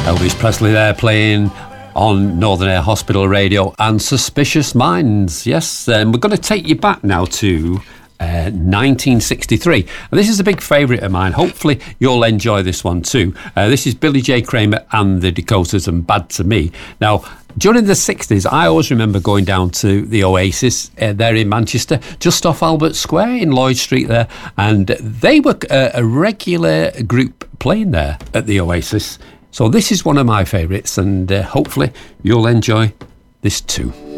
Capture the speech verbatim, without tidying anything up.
Elvis Presley there playing on Northern Air Hospital Radio and Suspicious Minds. Yes, um, we're going to take you back now to uh, nineteen sixty-three. And this is a big favourite of mine. Hopefully you'll enjoy this one too. Uh, this is Billy J. Kramer and the Dakotas and Bad to Me. Now, during the sixties, I always remember going down to the Oasis uh, there in Manchester, just off Albert Square in Lloyd Street there, and they were uh, a regular group playing there at the Oasis. So this is one of my favourites, and uh, hopefully you'll enjoy this too.